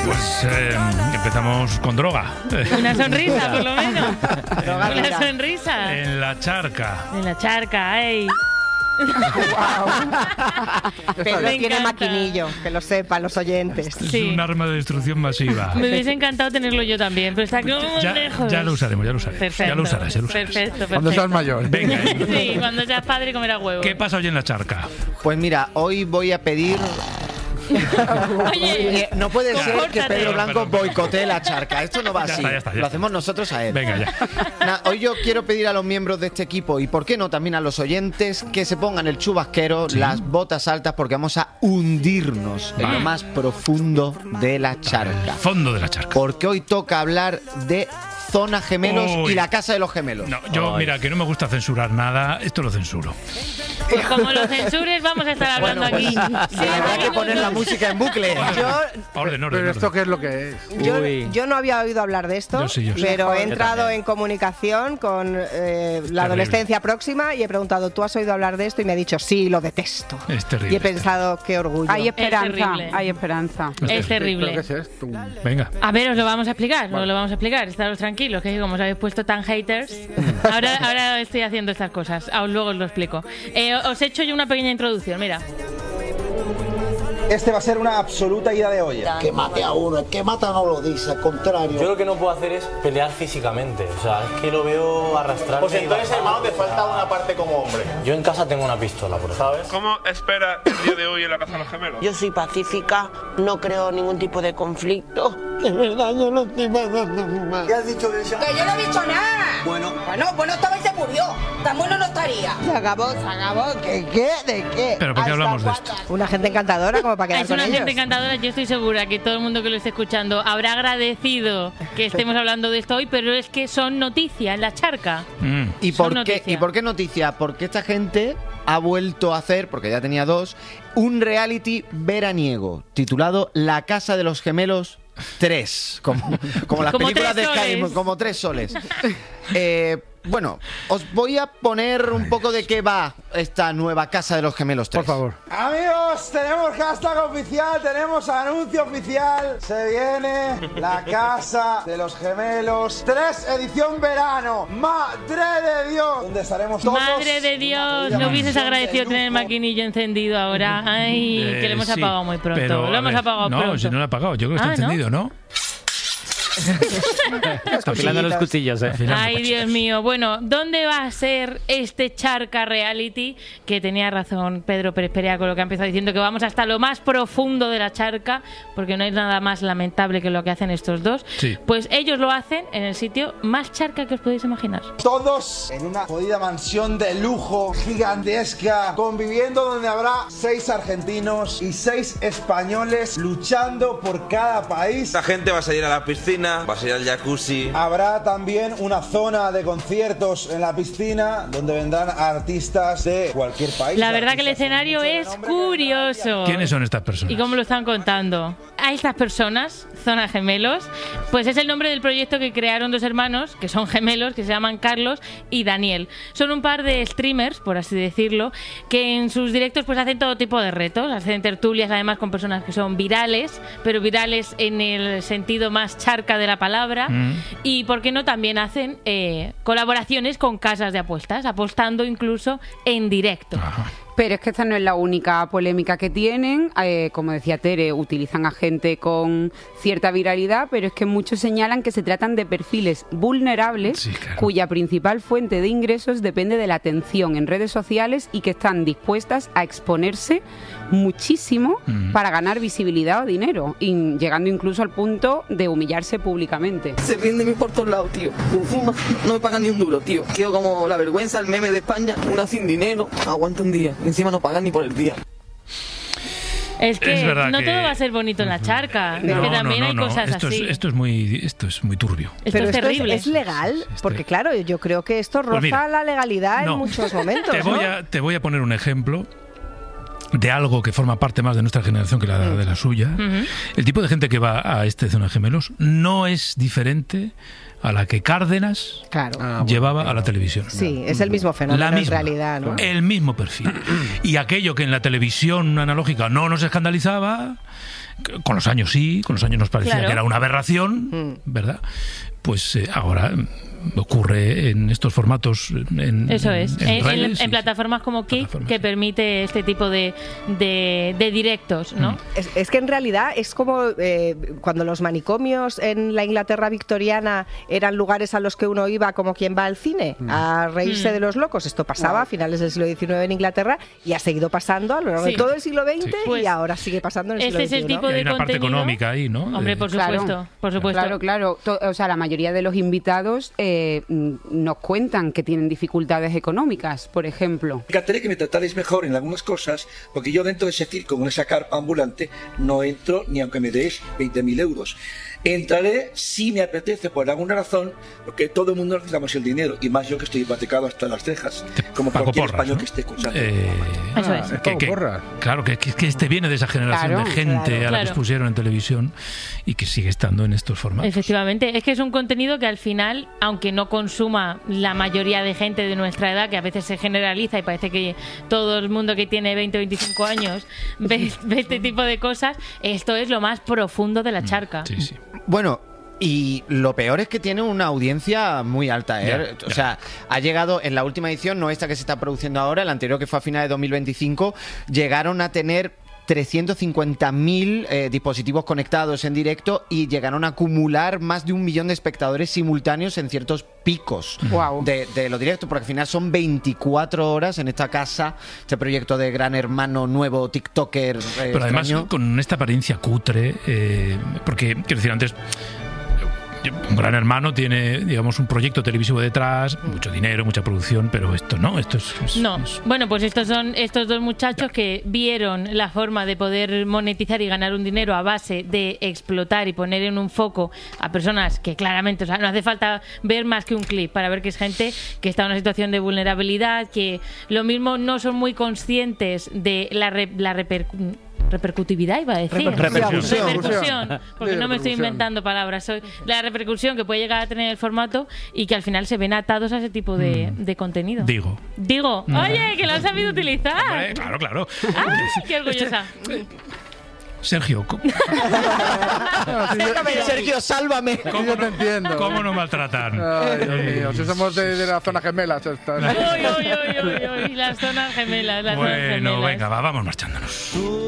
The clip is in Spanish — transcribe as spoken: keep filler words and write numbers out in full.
Pues eh, empezamos con droga. Una sonrisa, por lo menos. Una sonrisa. En la charca. En la charca, ay. Pedro tiene maquinillo, que lo sepan los oyentes. Esto Sí. es un arma de destrucción masiva. Me hubiese encantado tenerlo yo también, pero está como Ya, lejos. ya lo usaremos, ya lo usaremos. Perfecto. Ya lo usarás, ya lo usarás. Perfecto, perfecto. Cuando seas mayor. Venga. Sí, cuando seas padre comerás huevos. ¿Qué pasa hoy en la charca? Pues mira, hoy voy a pedir... Oye, Eh, no puede ser que compórtate. Pedro Blanco Perdón, perdón. boicotee la charca. Esto no va Ya así. está, ya está, ya Lo está. hacemos nosotros a él. Venga, ya. Nah, hoy yo quiero pedir a los miembros de este equipo y por qué no también a los oyentes que se pongan el chubasquero, Sí. las botas altas, porque vamos a hundirnos en Vale. lo más profundo de la charca. Fondo de la charca. Porque hoy toca hablar de Zona Gemelos Uy. y la Casa de los Gemelos. No, yo, mira, que no me gusta censurar nada, esto lo censuro. pues como lo censures, vamos a estar hablando aquí. Sí, habrá que poner la música en bucle. Yo, Orden, orden, Pero orden. esto qué es lo que es. yo, Uy. yo no había oído hablar de esto, Yo sí, yo sí. pero he Yo entrado también. en comunicación con eh, la terrible. adolescencia próxima y he preguntado, ¿tú has oído hablar de esto? Y me ha dicho, sí, lo detesto. Es terrible. Y he pensado, qué orgullo. Hay esperanza, terrible. hay esperanza. Es ¿Pero terrible. qué es esto? Venga. A ver, os lo vamos a explicar, os lo vamos a explicar. Estaros tranquilos, que como os habéis puesto tan haters, ahora, ahora estoy haciendo estas cosas. Aún luego os lo explico. Eh, os he hecho yo una pequeña introducción, mira. Este va a ser una absoluta ida de olla. Que mate a uno, el que mata no lo dice, al contrario. Yo lo que no puedo hacer es pelear físicamente, o sea, es que lo veo arrastrar. Pues entonces, hermano, te falta una parte como hombre. Yo en casa tengo una pistola, por ejemplo. ¿Sabes? ¿Cómo espera el día de hoy en la Casa de los Gemelos? Yo soy pacífica, no creo ningún tipo de conflicto. De verdad, yo no estoy pasando mal. ¿Qué has dicho de eso? Que yo no he dicho nada. Bueno. Bueno, bueno estaba y se murió. Tan bueno no estaría. Se acabó, se acabó. ¿Qué, qué? ¿De qué? ¿Pero por qué ¿Hasta hablamos de cuándo? esto? Una gente encantadora como para quedar Es con una ellos. gente encantadora, yo estoy segura que todo el mundo que lo esté escuchando habrá agradecido que estemos hablando de esto hoy, pero es que son noticia en la charca. Mm. ¿Y Son por, qué, noticia. ¿Y por qué noticia? Porque esta gente ha vuelto a hacer, porque ya tenía dos, un reality veraniego titulado La Casa de los Gemelos tres, como, como las Como películas de tres Sky, soles. como tres soles. Eh, bueno, os voy a poner un poco de qué va esta nueva Casa de los Gemelos tres. Por favor. Amigos, tenemos hashtag oficial, tenemos anuncio oficial. Se viene la Casa de los Gemelos tres, edición verano. ¡Madre de Dios! Donde estaremos todos. Madre de Dios, no hubieses agradecido tener el maquinillo encendido ahora. Ay, Eh, que lo hemos sí, apagado muy pronto. pero, lo a hemos ver, apagado no, pronto. si no lo he apagado, yo creo que está Ah, ¿no? encendido, ¿no? Está afilando los cuchillos, eh. Afilando Ay, cuchillos. Dios mío. Bueno, ¿dónde va a ser este charca reality? Que tenía razón Pedro Pérez Perea con lo que ha empezado diciendo, que vamos hasta lo más profundo de la charca, porque no hay nada más lamentable que lo que hacen estos dos. Sí. Pues ellos lo hacen en el sitio más charca que os podéis imaginar. Todos en una jodida mansión de lujo, gigantesca, conviviendo donde habrá seis argentinos y seis españoles luchando por cada país. La gente va a salir a la piscina, va a salir al jacuzzi. Habrá también una zona de conciertos en la piscina donde vendrán artistas de cualquier país. La verdad que el Artistas con escenario mucho es renombre que curioso. ¿Quiénes son estas personas? ¿Y cómo lo están contando? A estas personas, Zona Gemelos, pues es el nombre del proyecto que crearon dos hermanos, que son gemelos, que se llaman Carlos y Daniel. Son un par de streamers, por así decirlo, que en sus directos pues hacen todo tipo de retos, hacen tertulias además con personas que son virales, pero virales en el sentido más charca de la palabra, Mm. y por qué no también hacen eh, colaboraciones con casas de apuestas, apostando incluso en directo. Ajá. Pero es que esta no es la única polémica que tienen. Eh, como decía Tere, utilizan a gente con cierta viralidad, pero es que muchos señalan que se tratan de perfiles vulnerables, Sí, claro. cuya principal fuente de ingresos depende de la atención en redes sociales y que están dispuestas a exponerse muchísimo Mm. para ganar visibilidad o dinero, y llegando incluso al punto de humillarse públicamente. Se ríen de mí por todos lados, tío. Encima no me pagan ni un duro, tío. Quedo como la vergüenza, el meme de España. Una sin dinero, aguanta un día. Encima no pagan ni por el día. Es que Es verdad no que- todo va a ser bonito en la charca, es No, que no, también no, hay no. cosas esto así. Es, esto es muy, esto es muy turbio. Esto Pero es esto terrible. es, es legal, Este- porque claro, yo creo que esto roza Pues mira, la legalidad no. en muchos momentos. Te voy, ¿no? a, te voy a poner un ejemplo de algo que forma parte más de nuestra generación que la de la suya. Ujú. El tipo de gente que va a este Zona Gemelos no es diferente a la que Cárdenas Claro. Ah, bueno, llevaba a la claro. televisión. Sí, es el mismo fenómeno La misma, en realidad, ¿no? el mismo perfil. Y aquello que en la televisión analógica no nos escandalizaba, con los años sí, con los años nos parecía Claro. que era una aberración, ¿verdad? Pues eh, ahora ocurre en estos formatos en, Eso es, en, en, en- redes, en y- plataformas como Kick, plataformas, que sí. permite este tipo de, de, de directos, ¿no? Es, es que en realidad es como eh, cuando los manicomios en la Inglaterra victoriana eran lugares a los que uno iba como quien va al cine, a reírse Mm. de los locos. Esto pasaba a finales del siglo diecinueve en Inglaterra y ha seguido pasando a lo largo Sí. de todo el siglo veinte Sí. Pues y ahora sigue pasando en el este siglo es el veintiuno. tipo Y de hay una parte contenido- económica ahí, ¿no? Hombre, De- por Claro. supuesto, por supuesto. Claro, claro. To- O sea, la mayoría de los invitados eh, mm, nos cuentan que tienen dificultades económicas, por ejemplo. Me encantaría que me tratarais mejor en algunas cosas, porque yo dentro de ese circo con esa carpa ambulante no entro ni aunque me deis veinte mil euros. Entraré si me apetece por alguna razón, porque todo el mundo necesitamos el dinero, y más yo que estoy hipotecado hasta las cejas, como Paco cualquier Porras, español ¿no? que esté escuchando. Eh, Eso ah, es. que- Paco que- Porras. Claro, que, que, que este viene de esa generación Claro, de gente claro. a la Claro. que expusieron en televisión y que sigue estando en estos formatos. Efectivamente, es que es un contenido que al final, aunque no consuma la mayoría de gente de nuestra edad, que a veces se generaliza y parece que todo el mundo que tiene veinte o veinticinco años ve, ve este tipo de cosas, esto es lo más profundo de la charca. Sí, sí. Bueno, y lo peor es que tiene una audiencia muy alta, ¿eh? Ya, O ya. sea, ha llegado en la última edición, no esta que se está produciendo ahora, la anterior que fue a finales de dos mil veinticinco, llegaron a tener trescientos cincuenta mil eh, dispositivos conectados en directo y llegaron a acumular más de un millón de espectadores simultáneos en ciertos picos Guau. de, de los directos, porque al final son veinticuatro horas en esta casa, este proyecto de Gran Hermano nuevo TikToker. eh, Pero además extraño. con esta apariencia cutre, eh, porque, quiero decir, antes un Gran Hermano tiene, digamos, un proyecto televisivo detrás, mucho dinero, mucha producción, pero esto no, esto es... es- No, es- bueno, pues estos son estos dos muchachos que vieron la forma de poder monetizar y ganar un dinero a base de explotar y poner en un foco a personas que claramente, o sea, no hace falta ver más que un clip para ver que es gente que está en una situación de vulnerabilidad, que lo mismo no son muy conscientes de la, re- la repercu- repercutividad, iba a decir. Repercusión. Repercusión, porque Sí, no me estoy repercusión. inventando palabras. Soy la repercusión que puede llegar a tener el formato y que al final se ven atados a ese tipo de, de contenido. Digo. Digo, oye, que lo has sabido utilizar. Hombre, claro, claro. ¡Ay, qué orgullosa! Sergio, ¿cómo, Sergio, sálvame. Sí, yo te entiendo. cómo nos maltratan? Ay, Dios mío, si somos de, de la zona gemela. estas. Uy, uy, uy, uy, uy, las zonas gemelas, las zonas Bueno, gemelas. venga, va, vamos marchándonos.